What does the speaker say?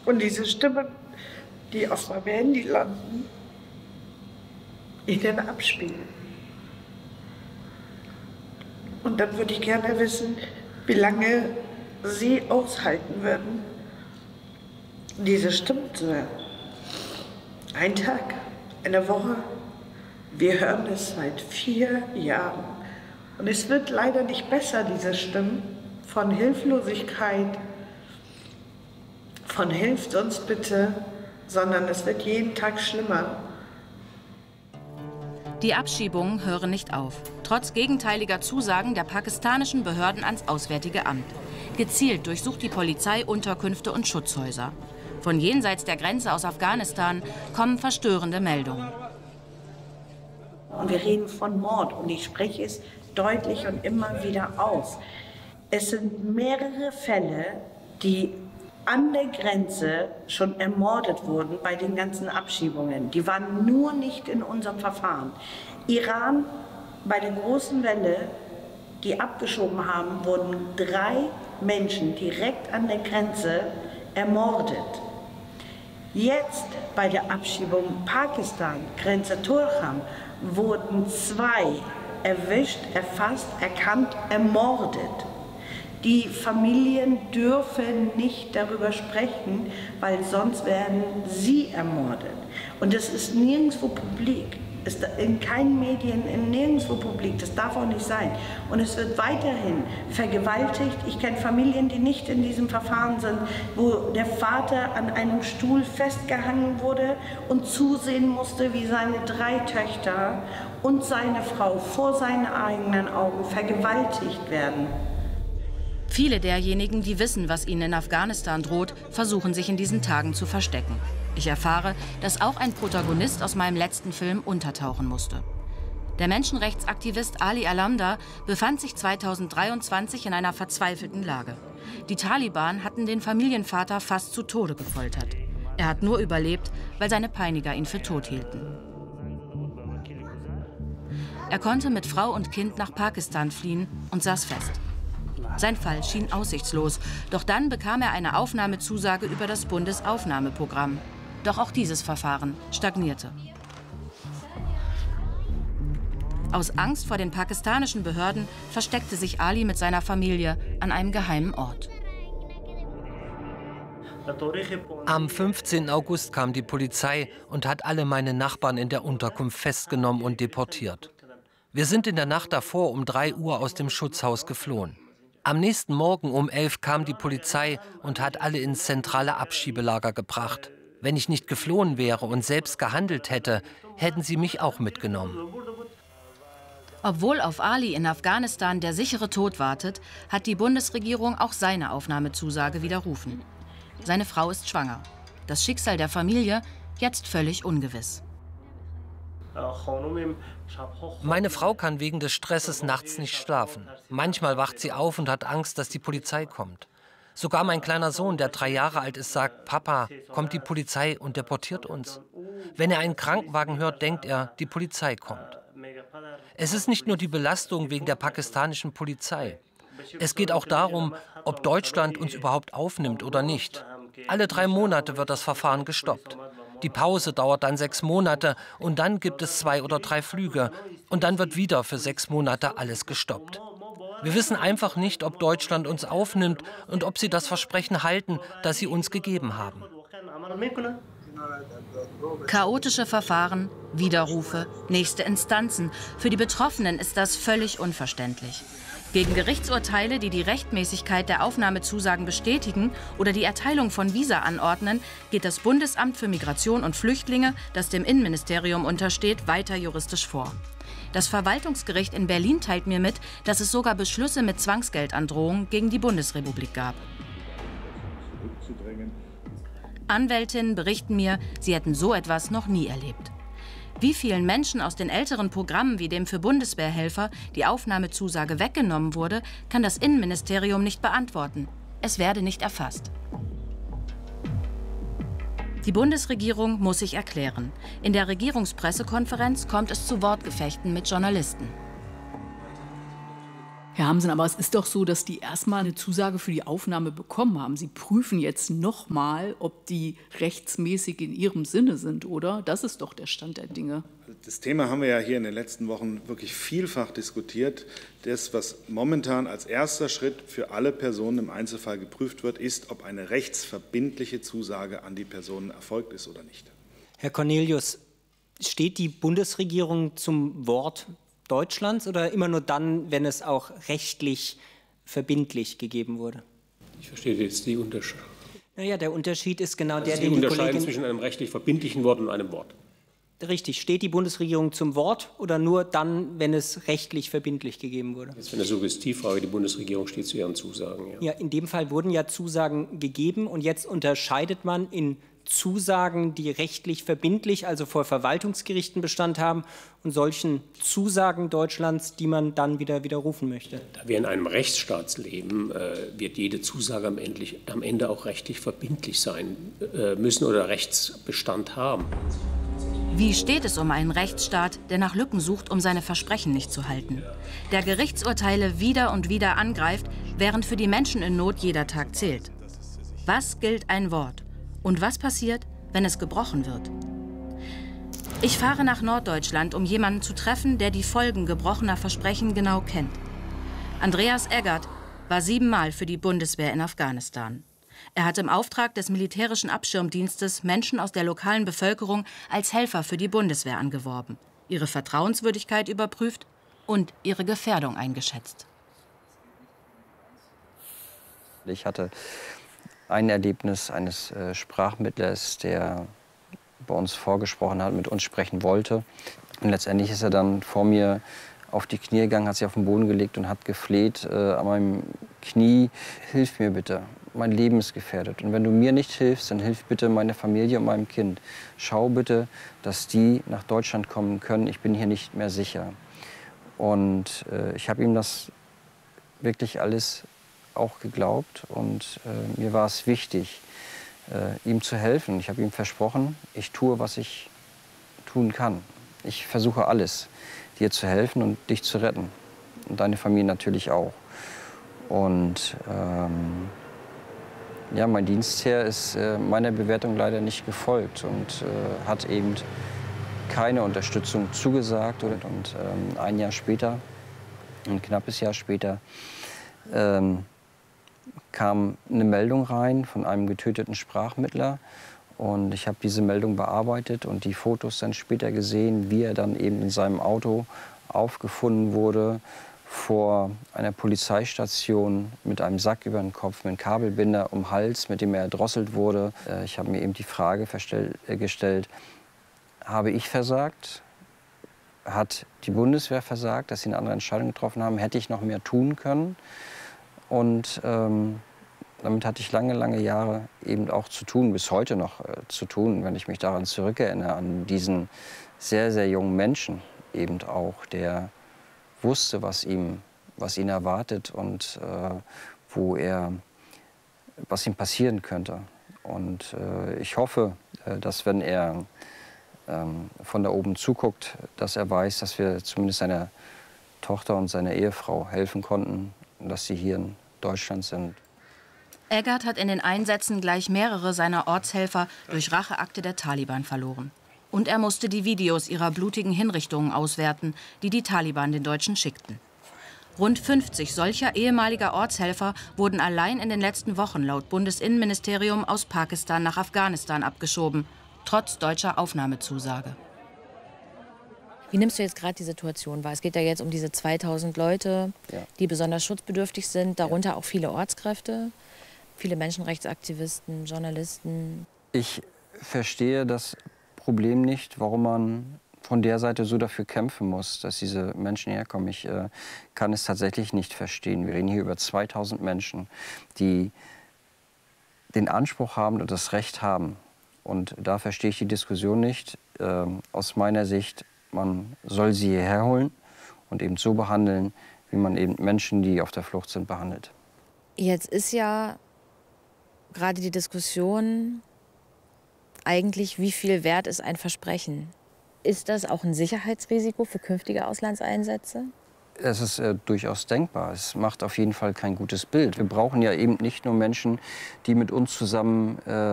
Und diese Stimmen, die auf meinem Handy landen, ihnen abspielen. Und dann würde ich gerne wissen, wie lange Sie aushalten würden, diese Stimmen zu hören. Ein Tag, eine Woche. Wir hören es seit 4 Jahren. Und es wird leider nicht besser, diese Stimmen von Hilflosigkeit, von Hilft uns bitte, sondern es wird jeden Tag schlimmer. Die Abschiebungen hören nicht auf, trotz gegenteiliger Zusagen der pakistanischen Behörden ans Auswärtige Amt. Gezielt durchsucht die Polizei Unterkünfte und Schutzhäuser. Von jenseits der Grenze aus Afghanistan kommen verstörende Meldungen. Und wir reden von Mord und ich spreche es deutlich und immer wieder aus. Es sind mehrere Fälle, die an der Grenze schon ermordet wurden bei den ganzen Abschiebungen. Die waren nur nicht in unserem Verfahren. Iran, bei der großen Welle, die abgeschoben haben, wurden 3 Menschen direkt an der Grenze ermordet. Jetzt bei der Abschiebung Pakistan, Grenze Turkham, wurden 2 erwischt, erfasst, erkannt, ermordet. Die Familien dürfen nicht darüber sprechen, weil sonst werden sie ermordet. Und das ist nirgendwo publik. Ist in keinen Medien, in nirgendwo publik. Das darf auch nicht sein. Und es wird weiterhin vergewaltigt. Ich kenne Familien, die nicht in diesem Verfahren sind, wo der Vater an einem Stuhl festgehangen wurde und zusehen musste, wie seine 3 Töchter und seine Frau vor seinen eigenen Augen vergewaltigt werden. Viele derjenigen, die wissen, was ihnen in Afghanistan droht, versuchen sich in diesen Tagen zu verstecken. Ich erfahre, dass auch ein Protagonist aus meinem letzten Film untertauchen musste. Der Menschenrechtsaktivist Ali Alamdar befand sich 2023 in einer verzweifelten Lage. Die Taliban hatten den Familienvater fast zu Tode gefoltert. Er hat nur überlebt, weil seine Peiniger ihn für tot hielten. Er konnte mit Frau und Kind nach Pakistan fliehen und saß fest. Sein Fall schien aussichtslos, doch dann bekam er eine Aufnahmezusage über das Bundesaufnahmeprogramm. Doch auch dieses Verfahren stagnierte. Aus Angst vor den pakistanischen Behörden versteckte sich Ali mit seiner Familie an einem geheimen Ort. Am 15. August kam die Polizei und hat alle meine Nachbarn in der Unterkunft festgenommen und deportiert. Wir sind in der Nacht davor um 3 Uhr aus dem Schutzhaus geflohen. Am nächsten Morgen um 11 kam die Polizei und hat alle ins zentrale Abschiebelager gebracht. Wenn ich nicht geflohen wäre und selbst gehandelt hätte, hätten sie mich auch mitgenommen. Obwohl auf Ali in Afghanistan der sichere Tod wartet, hat die Bundesregierung auch seine Aufnahmezusage widerrufen. Seine Frau ist schwanger. Das Schicksal der Familie jetzt völlig ungewiss. Meine Frau kann wegen des Stresses nachts nicht schlafen. Manchmal wacht sie auf und hat Angst, dass die Polizei kommt. Sogar mein kleiner Sohn, der 3 Jahre alt ist, sagt, Papa, kommt die Polizei und deportiert uns. Wenn er einen Krankenwagen hört, denkt er, die Polizei kommt. Es ist nicht nur die Belastung wegen der pakistanischen Polizei. Es geht auch darum, ob Deutschland uns überhaupt aufnimmt oder nicht. Alle 3 Monate wird das Verfahren gestoppt. Die Pause dauert dann 6 Monate und dann gibt es 2 oder 3 Flüge. Und dann wird wieder für 6 Monate alles gestoppt. Wir wissen einfach nicht, ob Deutschland uns aufnimmt und ob sie das Versprechen halten, das sie uns gegeben haben. Chaotische Verfahren, Widerrufe, nächste Instanzen. Für die Betroffenen ist das völlig unverständlich. Gegen Gerichtsurteile, die die Rechtmäßigkeit der Aufnahmezusagen bestätigen oder die Erteilung von Visa anordnen, geht das Bundesamt für Migration und Flüchtlinge, das dem Innenministerium untersteht, weiter juristisch vor. Das Verwaltungsgericht in Berlin teilt mir mit, dass es sogar Beschlüsse mit Zwangsgeldandrohung gegen die Bundesrepublik gab. Anwältinnen berichten mir, sie hätten so etwas noch nie erlebt. Wie vielen Menschen aus den älteren Programmen wie dem für Bundeswehrhelfer die Aufnahmezusage weggenommen wurde, kann das Innenministerium nicht beantworten. Es werde nicht erfasst. Die Bundesregierung muss sich erklären. In der Regierungspressekonferenz kommt es zu Wortgefechten mit Journalisten. Herr Hamsen, aber es ist doch so, dass die erstmal eine Zusage für die Aufnahme bekommen haben. Sie prüfen jetzt nochmal, ob die rechtsmäßig in Ihrem Sinne sind, oder? Das ist doch der Stand der Dinge. Das Thema haben wir ja hier in den letzten Wochen wirklich vielfach diskutiert. Das, was momentan als erster Schritt für alle Personen im Einzelfall geprüft wird, ist, ob eine rechtsverbindliche Zusage an die Personen erfolgt ist oder nicht. Herr Cornelius, steht die Bundesregierung zum Wort Deutschlands oder immer nur dann, wenn es auch rechtlich verbindlich gegeben wurde? Ich verstehe jetzt die Unterschiede. Naja, der Unterschied ist genau der, den die Kollegin... zwischen einem rechtlich verbindlichen Wort und einem Wort. Richtig. Steht die Bundesregierung zum Wort oder nur dann, wenn es rechtlich verbindlich gegeben wurde? Das ist eine Suggestivfrage. Die Bundesregierung steht zu ihren Zusagen. Ja, in dem Fall wurden ja Zusagen gegeben und jetzt unterscheidet man in Zusagen, die rechtlich verbindlich, also vor Verwaltungsgerichten Bestand haben, und solchen Zusagen Deutschlands, die man dann wieder widerrufen möchte. Da wir in einem Rechtsstaat leben, wird jede Zusage am Ende auch rechtlich verbindlich sein müssen oder Rechtsbestand haben. Wie steht es um einen Rechtsstaat, der nach Lücken sucht, um seine Versprechen nicht zu halten? Der Gerichtsurteile wieder und wieder angreift, während für die Menschen in Not jeder Tag zählt. Was gilt ein Wort? Und was passiert, wenn es gebrochen wird? Ich fahre nach Norddeutschland, um jemanden zu treffen, der die Folgen gebrochener Versprechen genau kennt. Andreas Eggert war 7-mal für die Bundeswehr in Afghanistan. Er hat im Auftrag des militärischen Abschirmdienstes Menschen aus der lokalen Bevölkerung als Helfer für die Bundeswehr angeworben, ihre Vertrauenswürdigkeit überprüft und ihre Gefährdung eingeschätzt. Ich hatte ein Erlebnis eines Sprachmittlers, der bei uns vorgesprochen hat, mit uns sprechen wollte. Und letztendlich ist er dann vor mir auf die Knie gegangen, hat sich auf den Boden gelegt und hat gefleht an meinem Knie: Hilf mir bitte, mein Leben ist gefährdet. Und wenn du mir nicht hilfst, dann hilf bitte meiner Familie und meinem Kind. Schau bitte, dass die nach Deutschland kommen können. Ich bin hier nicht mehr sicher. Und ich habe ihm das wirklich alles auch geglaubt und mir war es wichtig, ihm zu helfen. Ich habe ihm versprochen, ich tue, was ich tun kann. Ich versuche alles, dir zu helfen und dich zu retten. Und deine Familie natürlich auch. Und ja, mein Dienstherr ist meiner Bewertung leider nicht gefolgt und hat eben keine Unterstützung zugesagt. Und ein Jahr später, ein knappes Jahr später, kam eine Meldung rein von einem getöteten Sprachmittler. Und ich habe diese Meldung bearbeitet und die Fotos dann später gesehen, wie er dann eben in seinem Auto aufgefunden wurde, vor einer Polizeistation mit einem Sack über den Kopf, mit einem Kabelbinder um den Hals, mit dem er erdrosselt wurde. Ich habe mir eben die Frage gestellt, habe ich versagt? Hat die Bundeswehr versagt, dass sie eine andere Entscheidung getroffen haben? Hätte ich noch mehr tun können? Und damit hatte ich lange, lange Jahre eben auch zu tun, bis heute noch zu tun, wenn ich mich daran zurückerinnere, an diesen sehr, sehr jungen Menschen eben auch, der wusste, was ihn erwartet und was ihm passieren könnte. Und ich hoffe, dass wenn er von da oben zuguckt, dass er weiß, dass wir zumindest seiner Tochter und seiner Ehefrau helfen konnten und dass sie hier in Deutschland sind. Eggert hat in den Einsätzen gleich mehrere seiner Ortshelfer durch Racheakte der Taliban verloren. Und er musste die Videos ihrer blutigen Hinrichtungen auswerten, die die Taliban den Deutschen schickten. Rund 50 solcher ehemaliger Ortshelfer wurden allein in den letzten Wochen laut Bundesinnenministerium aus Pakistan nach Afghanistan abgeschoben, trotz deutscher Aufnahmezusage. Wie nimmst du jetzt gerade die Situation wahr? Es geht ja jetzt um diese 2000 Leute, die besonders schutzbedürftig sind, darunter auch viele Ortskräfte, viele Menschenrechtsaktivisten, Journalisten. Ich verstehe das Problem nicht, warum man von der Seite so dafür kämpfen muss, dass diese Menschen herkommen. Ich kann es tatsächlich nicht verstehen. Wir reden hier über 2000 Menschen, die den Anspruch haben und das Recht haben. Und da verstehe ich die Diskussion nicht. Aus meiner Sicht, man soll sie hierher holen und eben so behandeln, wie man eben Menschen, die auf der Flucht sind, behandelt. Jetzt ist ja gerade die Diskussion eigentlich, wie viel wert ist ein Versprechen? Ist das auch ein Sicherheitsrisiko für künftige Auslandseinsätze? Es ist durchaus denkbar. Es macht auf jeden Fall kein gutes Bild. Wir brauchen ja eben nicht nur Menschen, die mit uns zusammen